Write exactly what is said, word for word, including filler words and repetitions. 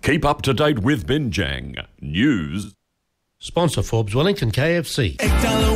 Keep up to date with Binjang News. Sponsor Forbes Wellington K F C.